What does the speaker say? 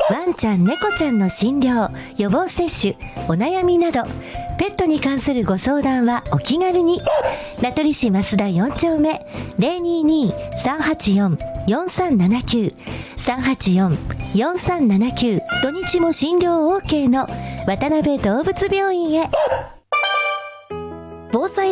ワンちゃん猫ちゃんの診療、予防接種、お悩みなどペットに関するご相談はお気軽に。名取市増田4丁目 022-384-4379 384-4379 土日も診療 OK の渡辺動物病院へ。防災